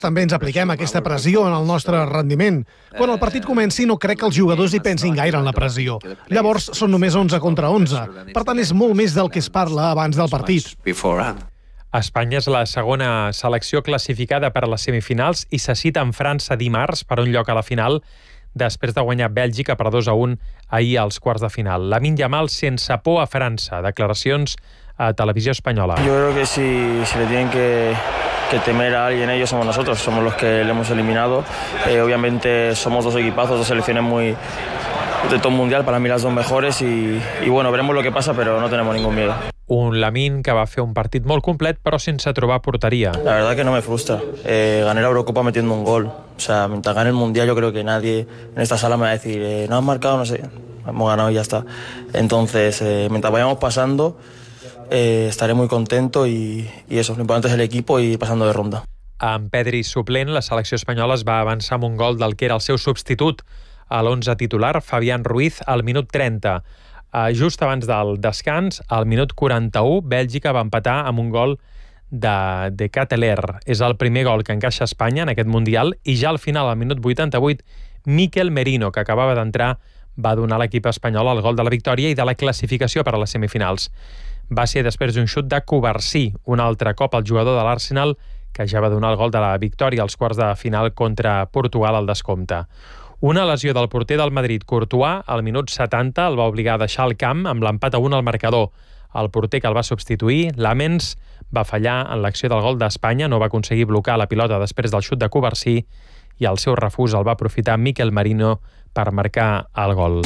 També ens apliquem aquesta pressió en el nostre rendiment. Quan el partit comenci no crec que els jugadors hi pensin gaire en la pressió. Llavors són només 11 contra 11. Per tant, és molt més del que es parla abans del partit. Espanya és la segona selecció classificada per a les semifinals i se cita amb França dimarts per un lloc a la final després de guanyar Bèlgica per 2-1 ahir als quarts de final. Lamine Yamal sense por a França. Declaracions a Televisió Espanyola. Yo creo que si le tienen que temer a alguien, ellos somos nosotros, somos los que le hemos eliminado. Obviamente somos dos equipazos, dos selecciones muy de top mundial, para mí las dos mejores y bueno, veremos lo que pasa, pero no tenemos ningún miedo. Un Lamine que va fer un partit molt complet però sense trobar porteria. La verdad que no me frustra. Gané la Eurocopa metiendo un gol. O sea, mientras gane el Mundial yo creo que nadie en esta sala me va a decir no has marcado, no sé. Hemos ganado y ya está. Entonces, mientras vayamos pasando, estaré muy contento y eso, lo importante es el equipo y pasando de ronda. Amb Pedri suplent, la selecció espanyola es va avançar amb un gol del que era el seu substitut a l'11 titular, Fabián Ruiz, al minut 30. Just abans del descans, al minut 41, Bèlgica va empatar amb un gol de Cateler. És el primer gol que encaixa Espanya en aquest Mundial i ja al final, al minut 88, Mikel Merino, que acabava d'entrar, va donar a l'equip espanyol el gol de la victòria i de la classificació per a les semifinals. Va ser després d'un xut de Cubarsí, un altre cop el jugador de l'Arsenal, que ja va donar el gol de la victòria als quarts de final contra Portugal al descompte. Una lesió del porter del Madrid, Courtois, al minut 70 el va obligar a deixar el camp amb l'empat a 1 al marcador. El porter que el va substituir, Lamens, va fallar en l'acció del gol d'Espanya, no va aconseguir blocar la pilota després del xut de Cubarsí i el seu refús el va aprofitar Mikel Merino per marcar el gol.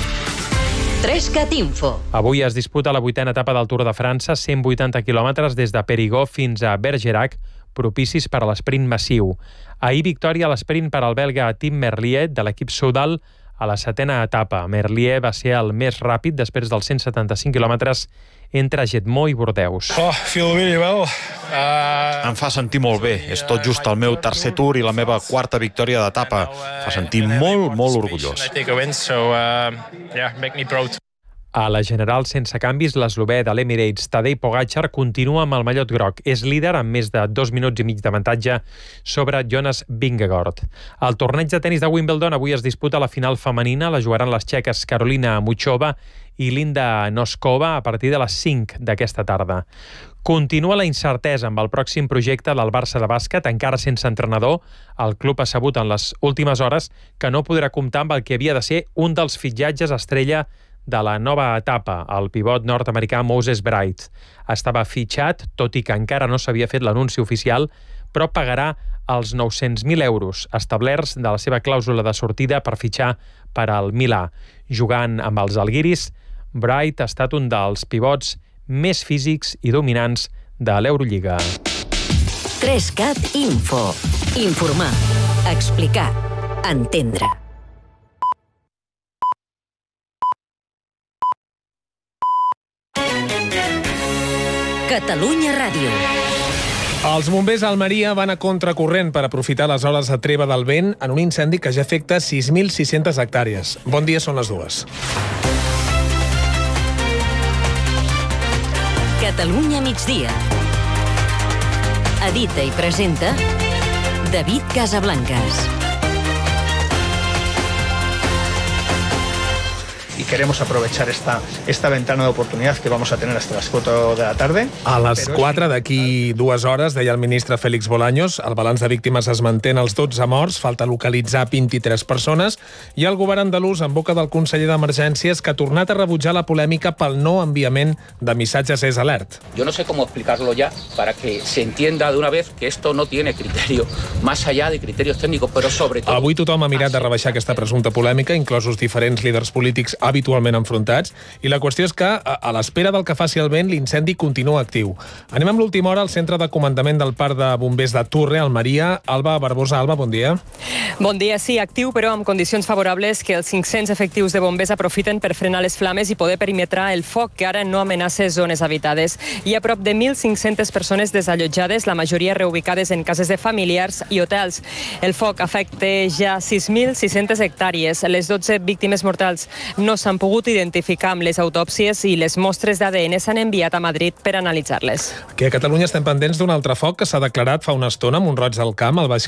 3CAT Info. Avui es disputa la 8a etapa del Tour de França, 180 quilòmetres des de Périgueux fins a Bergerac, propicis per a l'esprint massiu. Ahir victòria a l'esprint per al belga Tim Merlier de l'equip Soudal a la 7a etapa. Merlier va ser el més ràpid després dels 175 quilòmetres entre Jetmó i Bordeus. Em fa sentir molt bé. És tot just el meu tercer Tour i la meva quarta victòria d'etapa. Fa sentir molt, molt orgullós. A la general sense canvis, l'eslovè de l'Emirates, Tadej Pogačar, continua amb el mallot groc. És líder amb més de 2 minuts i mig d'avantatge sobre Jonas Vingegaard. Al torneig de tenis de Wimbledon avui es disputa la final femenina. La jugaran les txeques Karolina Muchova i Linda Noskova a partir de les 5 d'aquesta tarda. Continua la incertesa amb el pròxim projecte del Barça de bàsquet, encara sense entrenador. El club ha sabut en les últimes hores que no podrà comptar amb el que havia de ser un dels fitxatges estrella de la nova etapa, el pivot nord-americà Moses Bright. Estava fitxat, tot i que encara no s'havia fet l'anunci oficial, però pagarà els 900.000 euros establerts de la seva clàusula de sortida per fitxar per al Milà. Jugant amb els alguiris, Bright ha estat un dels pivots més físics i dominants de l'Eurolliga. 3CAT Info. Informar, explicar, entendre. Catalunya Ràdio. Els bombers a Almeria van a contracorrent per aprofitar les hores de treva del vent en un incendi que ja afecta 6.600 hectàrees. Bon dia, són les 2. Catalunya migdia. Edita i presenta David Casablancas. Y queremos aprovechar esta ventana de oportunidad que vamos a tener hasta las 4 de la tarde. A les 4 d'aquí 2 hores, deia el ministre Félix Bolaños, el balanç de víctimes es manté en els 12 morts, falta localitzar 23 persones, i el govern andalús, en boca del conseller d'Emergències, que ha tornat a rebutjar la polèmica pel no enviament de missatges SOS Alert. Yo no sé cómo explicarlo ya para que se entienda de una vez que esto no tiene criterio, más allá de criterios técnicos, però sobre tot... Avui tothom ha mirat de rebaixar aquesta presumpta polèmica, inclosos diferents líders polítics habitualment enfrontats, i la qüestió és que, a l'espera del que faci el vent, l'incendi continua actiu. Anem amb l'última hora al centre de comandament del Parc de Bombers de Turre, Almeria. Alba Barbosa. Alba, bon dia. Bon dia, sí, actiu, però amb condicions favorables que els 500 efectius de bombers aprofiten per frenar les flames i poder perimetrar el foc, que ara no amenaça zones habitades. Hi ha prop de 1.500 persones desallotjades, la majoria reubicades en cases de familiars i hotels. El foc afecta ja 6.600 hectàrees. Les 12 víctimes mortals no s'han pogut identificar amb les autòpsies i les mostres d'ADN s'han enviat a Madrid per analitzar-les. Aquí a Catalunya estem pendents d'un altre foc que s'ha declarat fa una estona a Mont-roig del Camp, al Baix